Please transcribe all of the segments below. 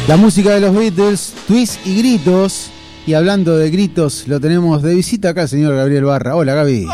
La música de los Beatles, Twist y gritos. Y hablando de gritos, lo tenemos de visita acá el señor Gabriel Barra. Hola, Gaby.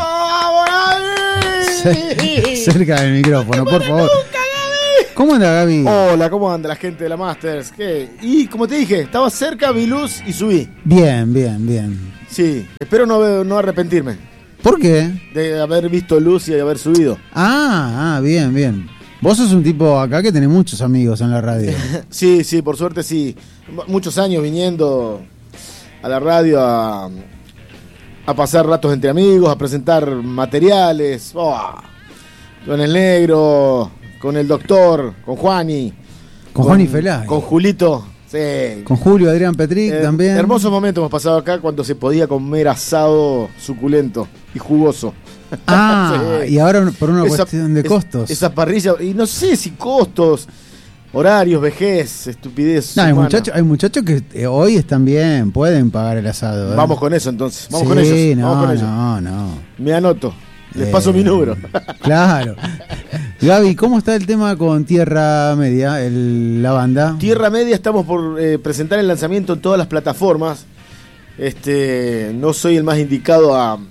Cerca del micrófono, por favor. ¿Cómo anda, Gaby? Hola, ¿cómo anda la gente de la Masters? ¿Qué? Y como te dije, estaba cerca, vi luz y subí. Bien, bien, bien. Sí, espero no arrepentirme ¿Por qué? de haber visto luz y de haber subido. Bien, bien. Vos sos un tipo acá que tenés muchos amigos en la radio. Sí, por suerte sí. Muchos años viniendo a la radio a pasar ratos entre amigos, a presentar materiales. Con el Negro, con el Doctor, con Juani. Con Juani Felay. Con Julito. Sí. Con Julio Adrián Petric también. Hermosos momentos hemos pasado acá cuando se podía comer asado suculento y jugoso. Sí. Y ahora por una cuestión de costos. Esa parrilla, y no sé si costos, horarios, vejez, estupidez. No, hay muchachos que hoy están bien, pueden pagar el asado. Vamos con eso entonces, vamos con ellos. No. Me anoto, les paso mi número. Claro. Gaby, ¿cómo está el tema con Tierra Media, la banda? Tierra Media, estamos por presentar el lanzamiento en todas las plataformas. No soy el más indicado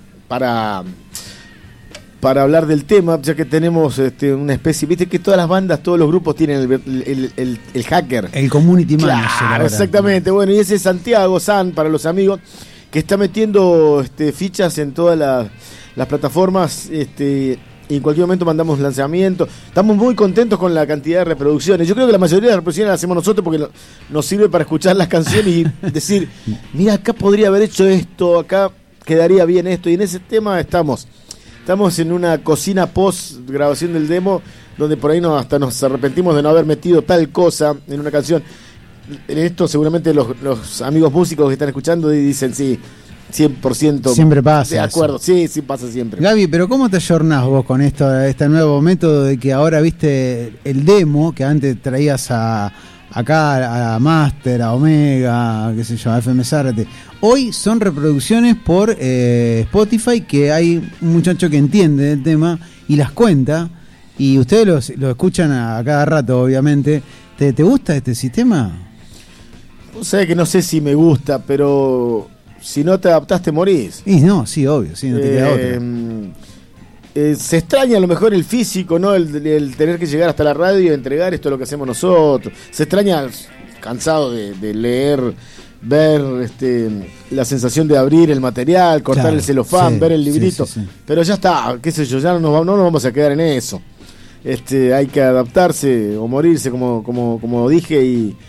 para hablar del tema, ya que tenemos una especie, viste que todas las bandas, todos los grupos tienen el hacker. El community manager. Claro, exactamente. Bueno, y ese es Santiago San, para los amigos, que está metiendo fichas en todas las plataformas, y en cualquier momento mandamos lanzamiento. Estamos muy contentos con la cantidad de reproducciones. Yo creo que la mayoría de las reproducciones las hacemos nosotros porque nos sirve para escuchar las canciones y decir, mira, acá podría haber hecho esto, acá quedaría bien esto, y en ese tema estamos en una cocina post grabación del demo, donde por ahí hasta nos arrepentimos de no haber metido tal cosa en una canción. En esto seguramente los amigos músicos que están escuchando dicen sí, 100%. Siempre pasa. De acuerdo, eso. Sí pasa siempre. Gaby, pero ¿cómo te ayornás vos con este nuevo método de que ahora viste el demo que antes traías acá a Master, a Omega, qué sé yo, a FM Zárate? Hoy son reproducciones por Spotify, que hay un muchacho que entiende el tema y las cuenta, y ustedes lo escuchan a cada rato, obviamente. ¿Te gusta este sistema? O sea que no sé si me gusta, pero si no te adaptás te morís. Y no, sí, obvio, sí, no te queda otra. Se extraña a lo mejor el físico, ¿no? El tener que llegar hasta la radio y entregar esto, lo que hacemos nosotros. Se extraña, cansado de leer, ver la sensación de abrir el material, cortar el celofán, ver el librito. Sí. Pero ya está, qué sé yo, ya no nos vamos a quedar en eso. Hay que adaptarse o morirse, como dije,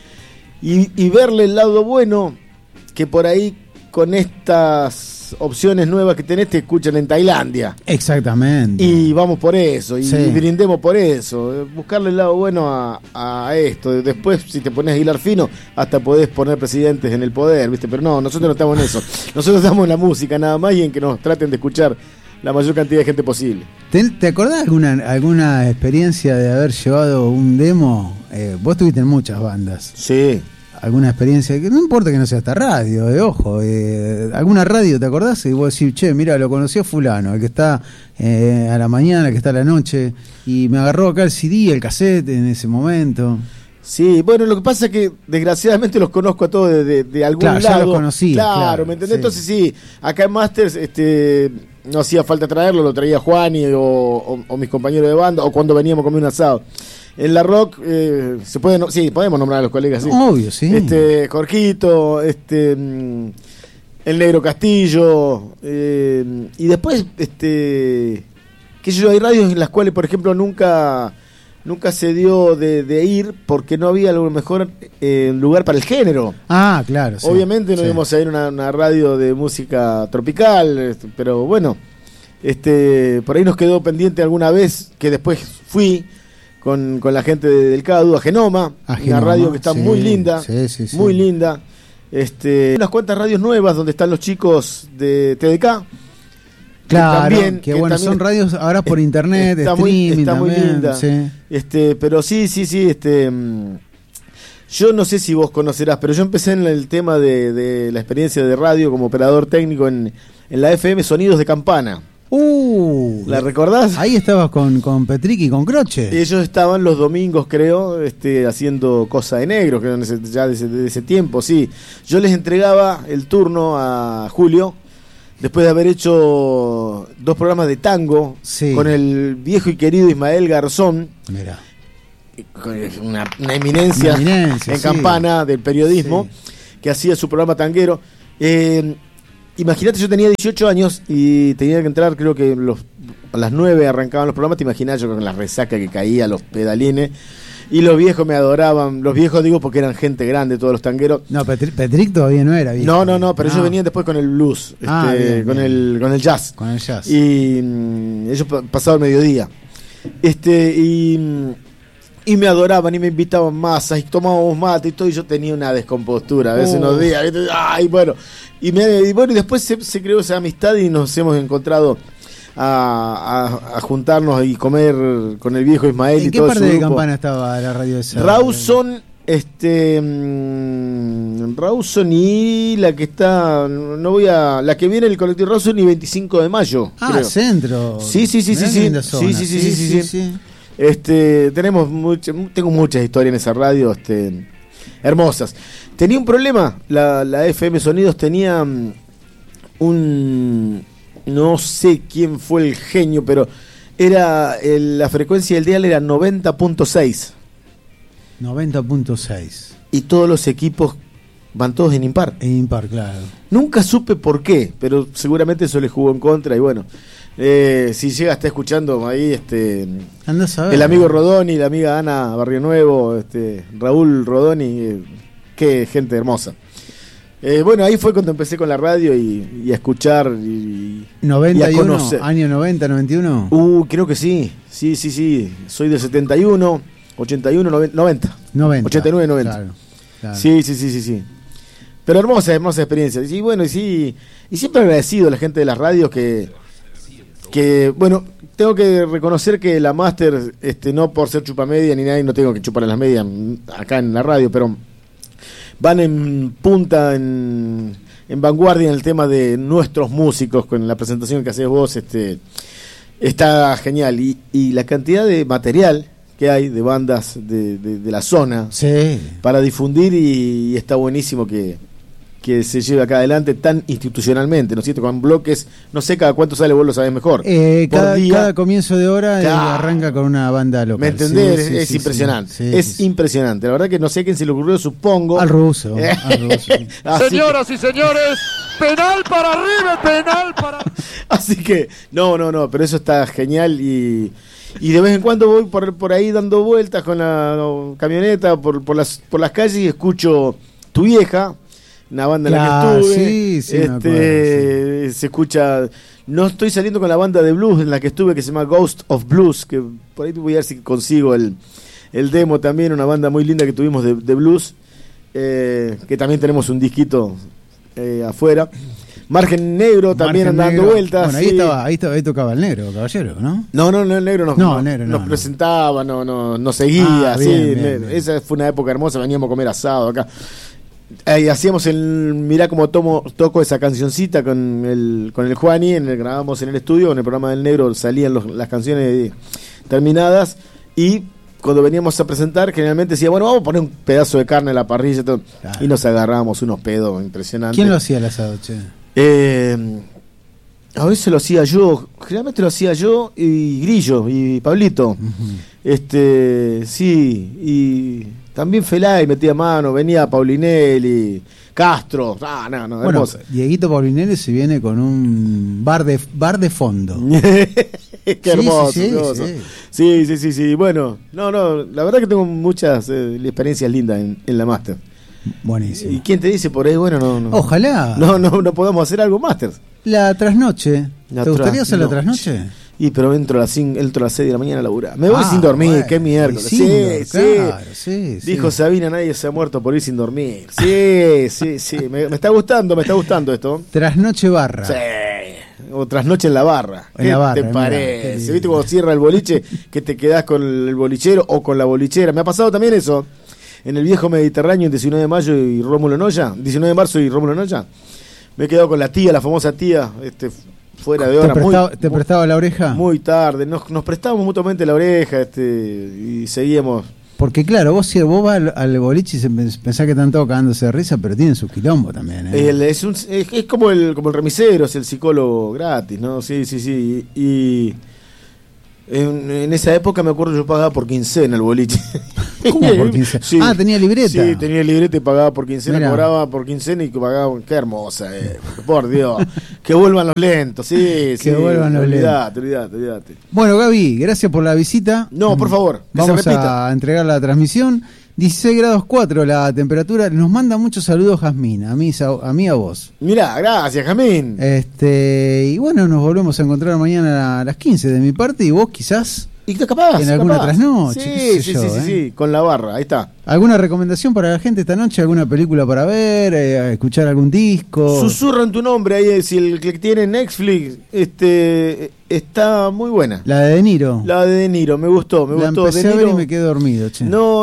y verle el lado bueno, que por ahí con estas opciones nuevas que tenés te escuchan en Tailandia. Exactamente. Y vamos por eso, y brindemos por eso, buscarle el lado bueno a esto. Después, si te pones a hilar fino, hasta podés poner presidentes en el poder, ¿viste? Pero no, nosotros no estamos en eso. Nosotros estamos en la música nada más y en que nos traten de escuchar la mayor cantidad de gente posible. ¿Te acordás alguna experiencia de haber llevado un demo? Vos estuviste en muchas bandas. Sí. ¿Alguna experiencia? Que no importa que no sea esta radio, ojo. ¿Alguna radio te acordás? Y vos decís, che, mira, lo conocí a fulano, el que está a la mañana, el que está a la noche, y me agarró acá el CD, el cassette en ese momento. Sí, bueno, lo que pasa es que desgraciadamente los conozco a todos de algún lado. Ya los conocía. Claro, ¿me entendés? Sí. Entonces sí, acá en Masters no hacía falta traerlo, lo traía Juani o mis compañeros de banda, o cuando veníamos a comer un asado. En la Rock podemos nombrar a los colegas, sí. Obvio, sí. Jorgito, el Negro Castillo, y después, qué sé yo, hay radios en las cuales, por ejemplo, nunca se dio de ir porque no había a lo mejor lugar para el género. Ah, claro. Sí, obviamente no íbamos a ir a una radio de música tropical, pero bueno, por ahí nos quedó pendiente alguna vez, que después fui con la gente del CADU a Genoma, una radio que está muy linda, muy linda. Unas cuantas radios nuevas donde están los chicos de TDK. Claro, que bueno, también son radios ahora por internet, está streaming, está muy linda. Sí. Pero sí, yo no sé si vos conocerás, pero yo empecé en el tema de la experiencia de radio como operador técnico en la FM Sonidos de Campana. ¿La recordás? Ahí estabas con Petric y con Croce. Ellos estaban los domingos, creo, haciendo Cosa de Negro, creo, ya desde ese tiempo, sí. Yo les entregaba el turno a Julio, después de haber hecho 2 programas de tango, sí, con el viejo y querido Ismael Garzón. Mirá. Una eminencia en sí, Campana del periodismo, sí, que hacía su programa tanguero. Imagínate, yo tenía 18 años y tenía que entrar, creo que a las 9 arrancaban los programas. Te imaginás yo con la resaca que caía, los pedalines, y los viejos me adoraban. Los viejos digo porque eran gente grande, todos los tangueros. No, Petric todavía no era viejo. No, pero ellos venían después con el blues, bien, con el jazz. Con el jazz. Y ellos pasaban el mediodía. Y me adoraban y me invitaban masas y tomábamos mate y todo, y yo tenía una descompostura a veces unos días, ¿viste? Ay, bueno, y después se creó esa amistad y nos hemos encontrado a juntarnos y comer con el viejo Ismael y todo. ¿En qué parte de Campana estaba la radio esa? Rawson, Rawson y la que está, la que viene el colectivo Rawson y 25 de mayo. Creo. Centro. Sí. Tengo muchas historias en esa radio, hermosas. Tenía un problema, la FM Sonidos tenía no sé quién fue el genio, pero la frecuencia del dial era 90.6. 90.6. Y todos los equipos van todos en impar. En impar, claro. Nunca supe por qué, pero seguramente eso le jugó en contra y bueno. Si llega a estar escuchando ahí Andás a ver, el amigo Rodoni, la amiga Ana Barrio Nuevo, Raúl Rodoni, qué gente hermosa. Bueno, ahí fue cuando empecé con la radio y a escuchar y 91, y a conocer. Año 90, 91. Creo que sí. Soy del 71, 81, 90. 89, 90. Claro. Sí. Pero hermosa experiencia. Y bueno, y siempre agradecido a la gente de las radios que bueno, tengo que reconocer que la Master, no por ser chupamedia ni nadie, no tengo que chupar en las medias acá en la radio, pero van en punta, en vanguardia en el tema de nuestros músicos, con la presentación que haces vos, está genial. Y la cantidad de material que hay de bandas de la zona, sí, para difundir, y está buenísimo que se lleve acá adelante tan institucionalmente, ¿no es cierto? Con bloques, no sé cada cuánto sale, vos lo sabés mejor. Cada comienzo de hora arranca con una banda local. ¿Me entendés? Sí, es impresionante. Sí, impresionante. La verdad que no sé quién se le ocurrió, supongo. Al ruso. Señoras y señores, penal para River, penal para... Así que, no, pero eso está genial y de vez en cuando voy por ahí dando vueltas con la camioneta por las calles y escucho Tu Vieja, una banda en la que estuve. Sí, me acuerdo, se escucha. No estoy saliendo con la banda de blues en la que estuve, que se llama Ghost of Blues, que por ahí voy a ver si consigo el demo también, una banda muy linda que tuvimos de blues, que también tenemos un disquito afuera. Margen Negro también andando vueltas. Bueno, ahí tocaba el Negro, caballero, ¿no? No, el Negro nos presentaba, nos seguía. Bien. Esa fue una época hermosa, veníamos a comer asado acá. Hacíamos mirá cómo toco esa cancioncita con el Juani, grabamos en el estudio, en el programa del Negro salían las canciones terminadas, y cuando veníamos a presentar generalmente decía, bueno, vamos a poner un pedazo de carne en la parrilla, todo, claro, y nos agarrábamos unos pedos impresionantes. ¿Quién lo hacía el asado, che? A veces lo hacía yo, generalmente lo hacía yo y Grillo y Pablito. Uh-huh. Sí, y también Felay metía mano, venía Paulinelli, Castro. No, bueno, Dieguito Paulinelli se viene con un bar de fondo. Qué hermoso, sí. Bueno, la verdad que tengo muchas experiencias lindas en la Master. Buenísimo. ¿Y quién te dice por ahí? Bueno, no. Ojalá. No podemos hacer algo Master. La trasnoche. ¿Te gustaría hacer la trasnoche? Pero entro a las 6 de la mañana a laburar. Me voy sin dormir, bueno, qué miércoles. Sí. Dijo Sabina, nadie se ha muerto por ir sin dormir. Sí. Me está gustando esto. Trasnoche barra. Sí. O trasnoche en la barra. ¿Qué te parece? ¿Viste cuando cierra el boliche que te quedás con el bolichero o con la bolichera? Me ha pasado también eso. En el viejo Mediterráneo, en 19 de mayo y Rómulo Noya, 19 de marzo y Rómulo Noya, me he quedado con la famosa tía, fuera de hora. ¿Te prestaba la oreja? Muy tarde, nos prestábamos mutuamente la oreja y seguíamos. Porque claro, vos vas al boliche y pensás que están todos cagándose de risa, pero tienen sus quilombos también. Es como el remisero, es el psicólogo gratis, ¿no? Sí. Y en esa época me acuerdo yo pagaba por quincena el boliche. ¿Cómo por quincena? Sí. Ah, tenía libreta. Sí, tenía libreta y pagaba por quincena. Mirá. Cobraba por quincena y pagaba. Qué hermosa, por Dios. Que vuelvan los lentos, sí. Que vuelvan los lentos. Olvídate. Bueno, Gaby, gracias por la visita. No, por favor, vamos a entregar la transmisión. 16 grados 4 la temperatura. Nos manda muchos saludos Jazmín, a mí a vos. Mirá, gracias Jazmín. Y bueno, nos volvemos a encontrar mañana a las 15 de mi parte y vos quizás y capaz, en alguna trasnoche. Sí, con la barra, ahí está. ¿Alguna recomendación para la gente esta noche? ¿Alguna película para ver? ¿Escuchar algún disco? Susurran tu nombre ahí, si el que tiene Netflix está muy buena. La de De Niro. La de De Niro, me gustó. La empecé a ver y me quedé dormido, che. No,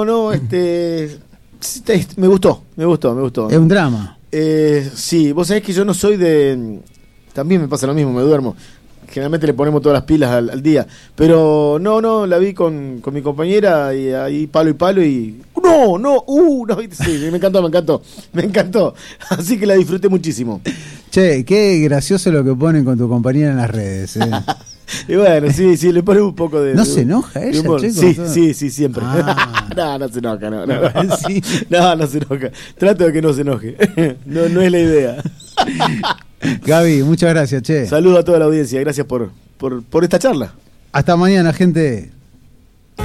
me gustó. Es un drama. Sí, vos sabés que yo no soy de... También me pasa lo mismo, me duermo. Generalmente le ponemos todas las pilas al día. Pero no, la vi con mi compañera y ahí palo y... No, sí, me encantó. Así que la disfruté muchísimo. Che, qué gracioso lo que ponen con tu compañera en las redes. Y bueno, sí, le ponen un poco de... ¿No se enoja ella, che? Sí, siempre. No se enoja, no. Sí. No se enoja. Trato de que no se enoje. No es la idea. Gaby, muchas gracias, che. Saludos a toda la audiencia, gracias por esta charla. Hasta mañana, gente.